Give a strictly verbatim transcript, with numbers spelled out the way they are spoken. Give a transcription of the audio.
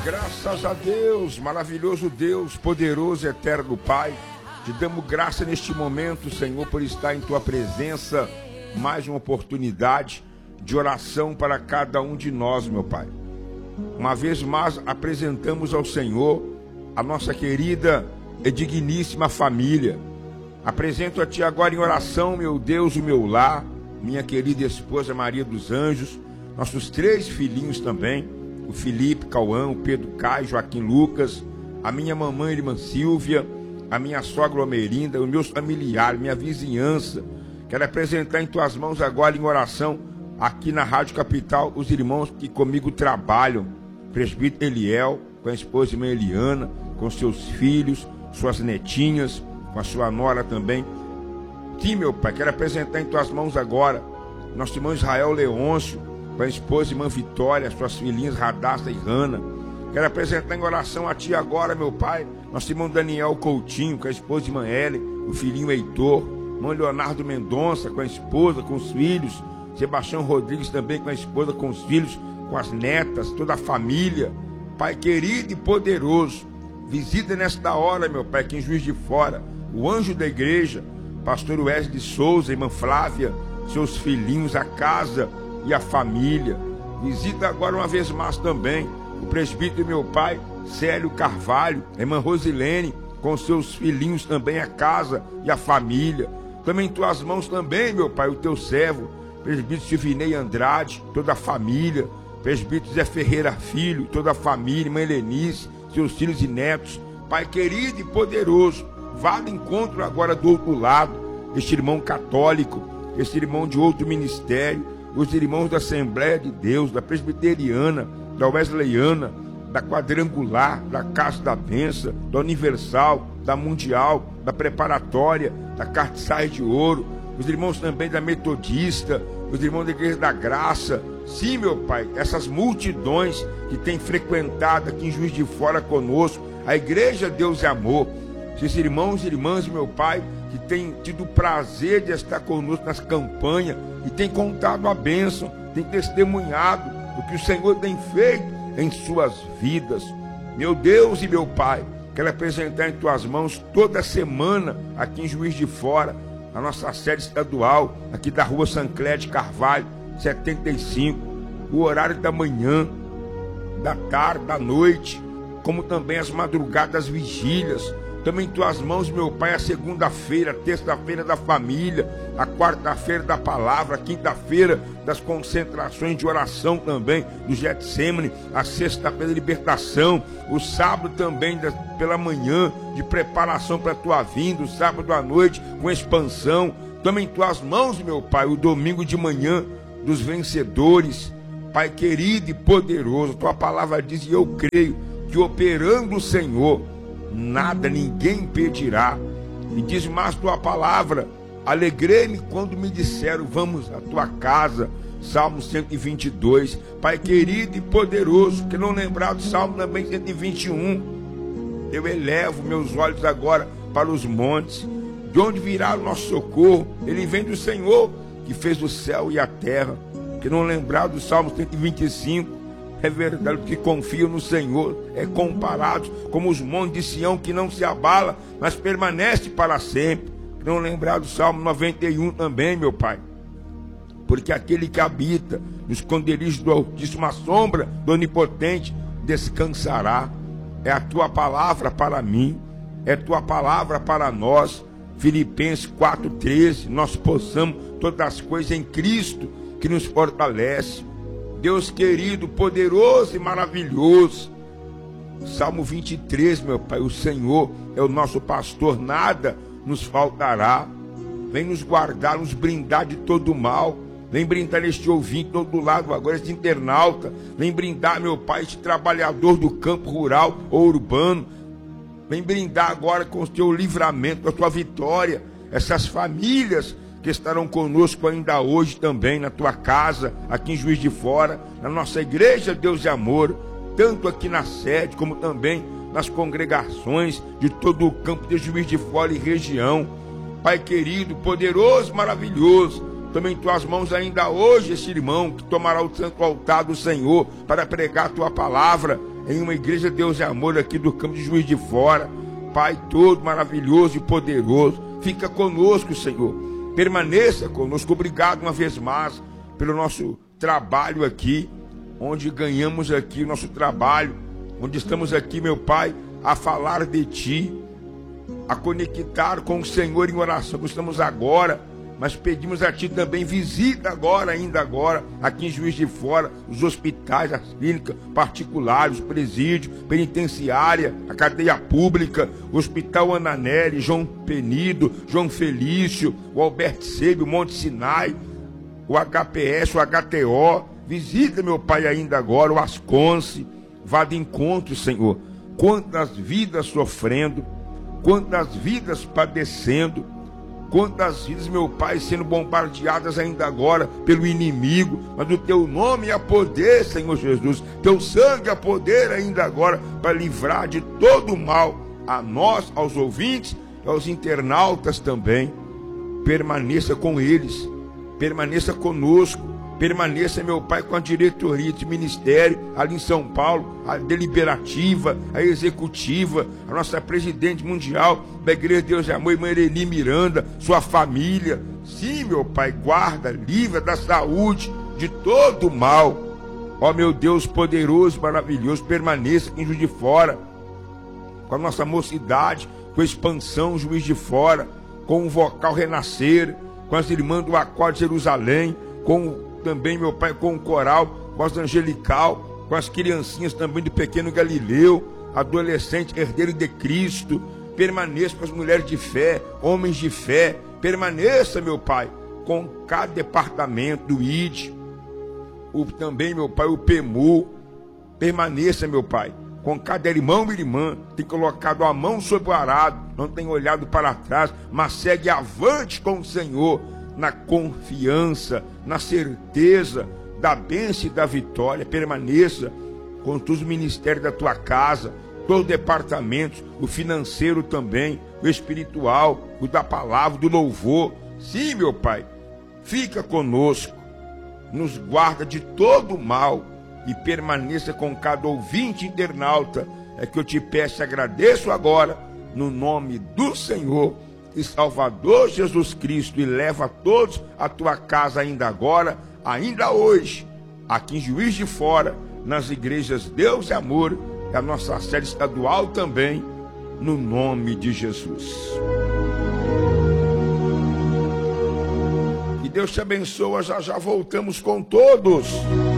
Graças a Deus, maravilhoso Deus, poderoso, eterno Pai. Te damos graça neste momento, Senhor, por estar em Tua presença. Mais uma oportunidade de oração para cada um de nós, meu Pai. Uma vez mais apresentamos ao Senhor a nossa querida e digníssima família. Apresento a Ti agora em oração, meu Deus, o meu lar, minha querida esposa Maria dos Anjos, nossos três filhinhos também, o Felipe, Cauã, o Pedro, Caio, Joaquim, Lucas, a minha mamãe, irmã Silvia, a minha sogra Almerinda, os meus familiares, minha vizinhança. Quero apresentar em Tuas mãos agora em oração, aqui na Rádio Capital, os irmãos que comigo trabalham, presbítero Eliel, com a esposa irmã Eliana, com seus filhos, suas netinhas, com a sua nora também. Sim, meu Pai, quero apresentar em Tuas mãos agora nosso irmão Israel Leôncio, com a esposa irmã Vitória, suas filhinhas Radassa e Rana. Quero apresentar em oração a Ti agora, meu Pai, nosso irmão Daniel Coutinho, com a esposa irmã Ellen, o filhinho Heitor, irmão Leonardo Mendonça, com a esposa, com os filhos, Sebastião Rodrigues também, com a esposa, com os filhos, com as netas, toda a família. Pai querido e poderoso, visita nesta hora, meu Pai, aqui em Juiz de Fora, o anjo da igreja, pastor Wesley Souza, irmã Flávia, seus filhinhos, a casa e a família. Visita agora uma vez mais também o presbítero meu pai, Célio Carvalho, a irmã Rosilene, com seus filhinhos também, a casa e a família. Também em Tuas mãos também, meu Pai, o Teu servo, presbítero Silvinei Andrade, toda a família, presbítero Zé Ferreira Filho, toda a família, irmã Helenice, seus filhos e netos. Pai querido e poderoso, vá ao encontro agora do outro lado, este irmão católico, este irmão de outro ministério, os irmãos da Assembleia de Deus, da Presbiteriana, da Wesleyana, da Quadrangular, da Casa da Benção, da Universal, da Mundial, da Preparatória, da Cartiçais de Ouro, os irmãos também da Metodista, os irmãos da Igreja da Graça. Sim, meu Pai, essas multidões que têm frequentado aqui em Juiz de Fora conosco, a Igreja Deus e Amor, esses irmãos e irmãs, meu Pai, que têm tido o prazer de estar conosco nas campanhas e têm contado a bênção, têm testemunhado o que o Senhor tem feito em suas vidas. Meu Deus e meu Pai, quero apresentar em Tuas mãos toda semana aqui em Juiz de Fora, a nossa sede estadual, aqui da rua Sancler Carvalho, setenta e cinco, o horário da manhã, da tarde, da noite, como também as madrugadas, vigílias. Também em Tuas mãos, meu Pai, a segunda-feira, a terça-feira da família, a quarta-feira da palavra, a quinta-feira das concentrações de oração também, do Getsemane, a sexta-feira da libertação, o sábado também da, pela manhã, de preparação para a Tua vinda, o sábado à noite com expansão. Também em Tuas mãos, meu Pai, o domingo de manhã dos vencedores. Pai querido e poderoso, Tua palavra diz, e eu creio, que operando o Senhor, nada, ninguém impedirá. E diz mais Tua palavra, alegrei-me quando me disseram, vamos à Tua casa. Salmo cento e vinte e dois. Pai querido e poderoso, que não lembrar do Salmo também cento e vinte e um. Eu elevo meus olhos agora para os montes, de onde virá o nosso socorro. Ele vem do Senhor, que fez o céu e a terra. Que não lembrar do Salmo cento e vinte e cinco. É verdade, que confiam no Senhor é comparados como os montes de Sião, que não se abala, mas permanece para sempre. Não lembrar do Salmo noventa e um também, meu Pai, porque aquele que habita nos esconderijos do Altíssimo, a sombra do Onipotente, descansará. É a Tua palavra para mim, é a Tua palavra para nós. Filipenses quatro, treze, nós possamos todas as coisas em Cristo que nos fortalece. Deus querido, poderoso e maravilhoso. Salmo vinte e três, meu Pai, o Senhor é o nosso pastor, nada nos faltará. Vem nos guardar, nos brindar de todo mal. Vem brindar este ouvinte todo lado agora, este internauta. Vem brindar, meu Pai, este trabalhador do campo rural ou urbano. Vem brindar agora com o Teu livramento, com a Tua vitória. Essas famílias que estarão conosco ainda hoje também na Tua casa, aqui em Juiz de Fora, na nossa Igreja Deus e Amor, tanto aqui na sede, como também nas congregações de todo o campo de Juiz de Fora e região. Pai querido, poderoso, maravilhoso, também em Tuas mãos ainda hoje esse irmão que tomará o santo altar do Senhor para pregar a Tua palavra. em uma igreja Deus e Amor aqui do campo de Juiz de Fora. Pai todo maravilhoso e poderoso, fica conosco, Senhor. Permaneça conosco. Obrigado uma vez mais pelo nosso trabalho aqui, onde ganhamos aqui o nosso trabalho, onde estamos aqui, meu Pai, a falar de Ti, a conectar com o Senhor em oração. Estamos agora, mas pedimos a Ti também, visita agora, ainda agora, aqui em Juiz de Fora, os hospitais, as clínicas particulares, os presídios, penitenciária, a cadeia pública, o Hospital Ananelli, João Penido, João Felício, o Alberto Seib, o Monte Sinai, o H P S, o H T O. Visita, meu Pai, ainda agora, o Asconce. Vá de encontro, Senhor. Quantas vidas sofrendo, quantas vidas padecendo, quantas vidas, meu Pai, sendo bombardeadas ainda agora pelo inimigo, mas o Teu nome é poder, Senhor Jesus, Teu sangue é poder ainda agora para livrar de todo o mal a nós, aos ouvintes e aos internautas também. Permaneça com eles, permaneça conosco, permaneça, meu Pai, com a diretoria de ministério ali em São Paulo, a deliberativa, a executiva, a nossa presidente mundial da Igreja de Deus e Amor, irmã Ereli Miranda, sua família. Sim, meu Pai, guarda, livra da saúde, de todo o mal. Ó meu Deus poderoso, maravilhoso, permaneça em Juiz de Fora, com a nossa mocidade, com a expansão Juiz de Fora, com o vocal Renascer, com as irmãs do Acorde Jerusalém, com também, meu Pai, com o coral, voz angelical, com as criancinhas também do Pequeno Galileu, adolescente, herdeiro de Cristo. Permaneça com as mulheres de fé, homens de fé. Permaneça, meu Pai, com cada departamento do I D, o, também, meu Pai, o P E M U. Permaneça, meu Pai, com cada irmão e irmã, tem colocado a mão sobre o arado, não tem olhado para trás, mas segue avante com o Senhor, na confiança, na certeza da bênção e da vitória. Permaneça com todos os ministérios da Tua casa, todos os departamentos, o financeiro também, o espiritual, o da palavra, do louvor. Sim, meu Pai, fica conosco, nos guarda de todo o mal e permaneça com cada ouvinte internauta. É que eu te peço e agradeço agora, no nome do Senhor e Salvador Jesus Cristo, e leva todos à Tua casa ainda agora, ainda hoje, aqui em Juiz de Fora, nas igrejas Deus e Amor, e a nossa sede estadual também, no nome de Jesus. Que Deus te abençoe, já já voltamos com todos.